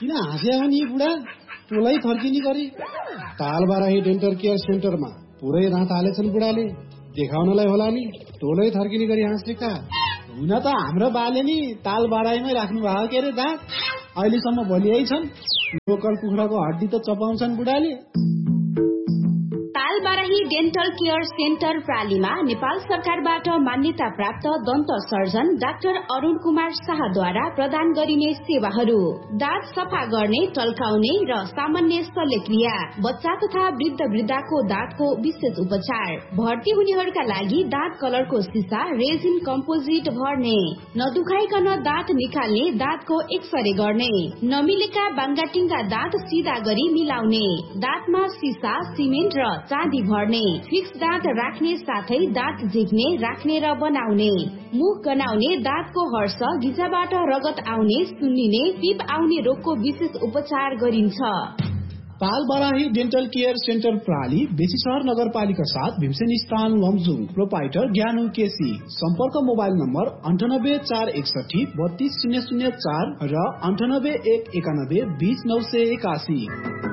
किन हाँस्या हो नि बुढा? टोलै थर्किने गरी तालबाराही डेन्टल केयर सेन्टरमा पुरै रात हालेछन् बुढाले। देखाउनलाई होला नि, टोलै थर्किने गरी हाँसेका। हुन त हाम्रो बाले नि तालबाराहीमै राख्नु भएको के अरे दाँत, अहिलेसम्म भलियै छन्। लोकल कुखुराको हड्डी त चपाउँछन् बुढाले। तालबाराही डेन्टल केयर सेन्टर प्रालीमा नेपाल सरकारबाट मान्यता प्राप्त दन्त सर्जन डाक्टर अरुण कुमार शाहद्वारा प्रदान गरिने सेवाहरू: दाँत सफा गर्ने, टल्काउने र सामान्य शल्यक्रिया, बच्चा तथा वृद्ध वृद्धाको दाँतको विशेष उपचार, भर्ती हुनेहरूका लागि दाँत कलरको सिसा रेजिन कम्पोजिट भर्ने, नदुखाइकन दाँत निकाल्ने, दाँतको एक्सरे गर्ने, नमिलेका बाङ्गाटिङ्गा दाँत सिधा गरी मिलाउने, दाँतमा सिसा, सिमेन्ट र चाँदी भर्ने, फिक्स दाँत राख्ने साथै दाँत झिक्ने, राख्ने र बनाउने, मुख गनाउने, दाँतको हर्ष, गिजाबाट रगत आउने, सुन्निने, टिप आउने रोगको विशेष उपचार गरिन्छ। तालबाराही डेन्टल केयर सेन्टर प्राली बेसीशहर नगरपालिका 7 भीमसेन स्थान लमजुङ। प्रोपाइटर ज्ञानु केसी। सम्पर्क मोबाइल नम्बर 9841 32004 र 9891 20981।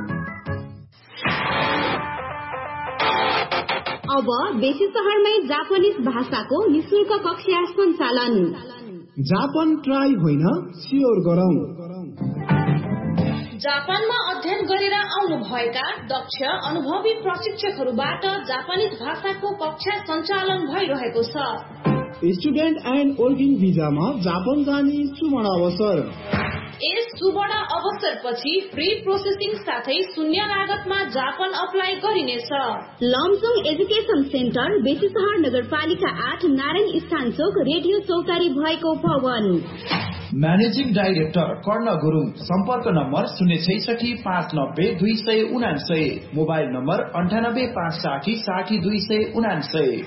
अब बेसी शहरमै जापानिज भाषाको निशुल्क कक्षा सञ्चालन। जापान ट्राई होइन, स्योर गरौं। जापानमा अध्ययन गरेर आउनु भएका दक्ष अनुभवी प्रशिक्षकहरूबाट जापानिज भाषाको कक्षा सञ्चालन भइरहेको छ। स्टुडेन्ट एन्ड वर्किङ भिजामा जापान जाने सुवर्ण अवसर। यस सुवर्ण अवसरपछि फ्री प्रोसेसिङ साथै शून्य लागतमा जापान अप्लाई गरिनेछ। लमजुङ एजुकेसन सेन्टर बेसीशहर नगरपालिका 8 नारायण स्थान चोक रेडियो चौतारी भएको भवन। म्यानेजिङ डाइरेक्टर कर्ण गुरुङ। सम्पर्क नम्बर 066 590 279, मोबाइल नम्बर 98 560 60 279।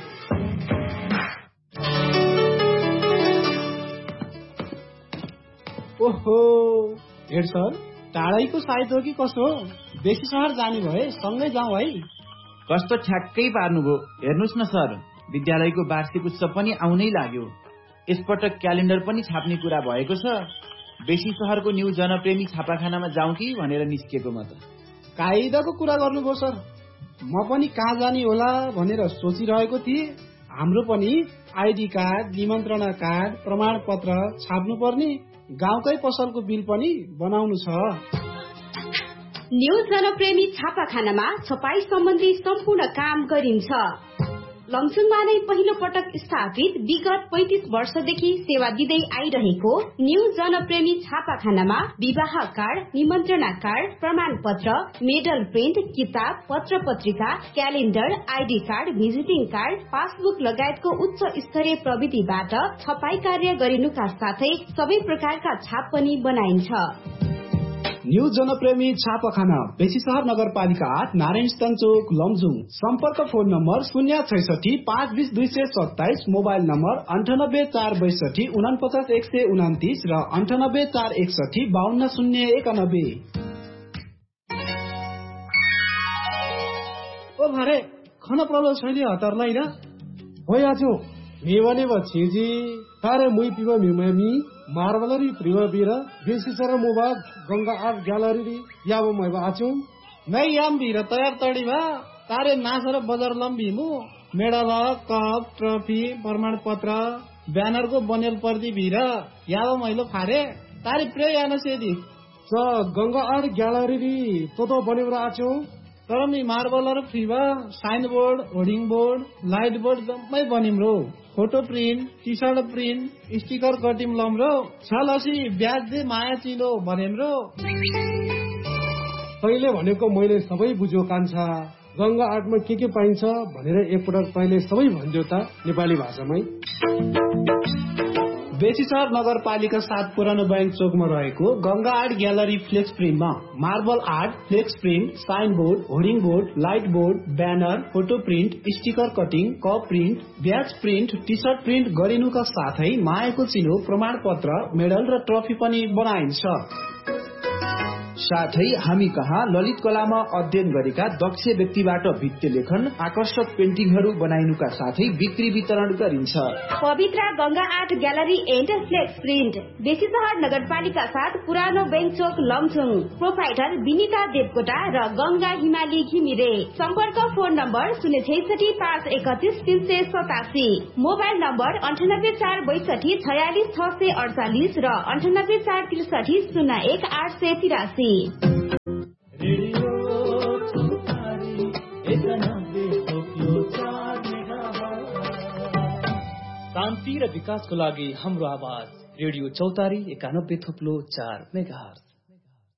ओहो हेड सर, टाढैको साइत हो कि कसो हो? बेसी शहर जाने भए सँगै जाउँ है। कस्तो ठ्याक्कै पार्नुभयो। हेर्नुहोस् न सर, विद्यालयको वार्षिक उत्सव पनि आउनै लाग्यो। यसपटक क्यालेन्डर पनि छाप्ने कुरा भएको छ। बेसी शहरको न्यू जनप्रेमी छापाखानामा जाउँ कि भनेर निस्किएको म त। कायदाको कुरा गर्नुभयो सर। म पनि कहाँ जाने होला भनेर सोचिरहेको थिएँ। हाम्रो पनि आइडी कार्ड, निमन्त्रणा कार्ड, प्रमाणपत्र छाप्नु पर्ने, गाउँकै पसलको बिल पनि बनाउनु छ। न्यू जनप्रेमी छापाखानामा छपाई सम्बन्धी सम्पूर्ण काम गरिन्छ। लमजुङमा नै पहिलो पटक स्थापित विगत 35 वर्षदेखि सेवा दिँदै आइरहेको न्यू जनप्रेमी छापाखानामा विवाह कार्ड, निमन्त्रणा कार्ड, प्रमाणपत्र, मेडल प्रिन्ट, किताब, पत्र पत्रिका, calendar, ID card, visiting card, passbook लगायतको उच्च स्तरीय प्रविधिबाट छपाई कार्य गरिनुका साथै सबै प्रकारका छाप पनि बनाइन्छ। न्यू जनप्रेमी छापाखाना बेसीशहर नगरपालिका 8 नारायण स्थान चोक लमजुङ। सम्पर्क फोन नम्बर 066 520 227, मोबाइल नम्बर 98 462 49 129 र 98 461 52 091। ओ भरे खन प्रबल छैन हतरलाई र हो आजो मेवने बछिजी तारे मुई पिवा मिमी मार्बलरी प्रिमबिरा बेसीशहर मोबाइल गंगा आर्ट ग्यालरी याव मैबा आचो मै याम भिर तयार तडी भा तारे नासर बजार लम्बी मु मेडल, कप, ट्रफी, प्रमाणपत्र, ब्यानर को बनेल पर्दी भिर याव मैलो फारे तारे प्रे यान सेदी च गंगा आर्ट ग्यालरी तो बनेर आचो। तर me मार्बलर फ्रीवा sign board, hoarding board, light board जम्मै बनिम रो। Photo print, T short print, sticker कटिम lump रो। छलसी ब्याज दे माया चिलो भनेम रो। तैले भनेको मैले सबै बुझ्यो कान्छा। गंगा आर्टमा के पाइन्छ भनेर एकपटक तैले सबै भन्जो त नेपाली भाषामै। बेसीशहर नगरपालिका 7 पुरानो बैंक चोकमा रहेको Ganga art gallery flex प्रिन्टमा marble art, flex print, sign board, hoarding board, light board, banner, photo print, sticker cutting, cup print, ब्याज प्रिन्ट, टी सर्ट प्रिन्ट गरिनुका साथै मायाको चिनो, प्रमाणपत्र, मेडल र ट्रफी पनि बनाइन्छ। साथै हामी कहाँ ललित कलामा अध्ययन गरेका दक्ष व्यक्तिबाट भित्ते लेखन, आकर्षक पेन्टिङहरू बनाइनुका साथै बिक्री वितरण गरिन्छ। पवित्र Ganga art gallery and flex print, बेसी सहर नगरपालिका साथ पुरानो बैंक चोक लमचुङ। प्रोपाइटर विनिता देवकोटा र गंगा हिमाली घिमिरे। सम्पर्क फोन नम्बर 063531387, मोबाइल नम्बर 9846264648 र 9846301883। शान्ति र विकासको लागि हाम्रो आवाज रेडियो चौतारी 91.4 मेगाहर्ज।